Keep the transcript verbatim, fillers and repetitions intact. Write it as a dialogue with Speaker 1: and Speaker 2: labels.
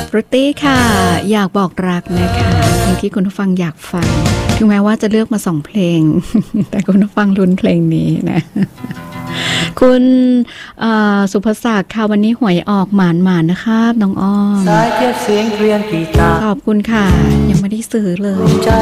Speaker 1: ฟรุตตี้ค่ะอยากบอกรักนะคะเพลงที่คุณผู้ฟังอยากฟังถึงแม้ว่าจะเลือกมาสองเพลง แต่คุณผู้ฟังลุ้นเพลงนี้นะคุณสุภศักดิ์ค่ะวันนี้หวยออกหมานหมานนะครับน้องอ้อมสายเทียบเสียงเรียนกีตาร์ขอบคุณค่ะยังไม่ได้ซื้อเลย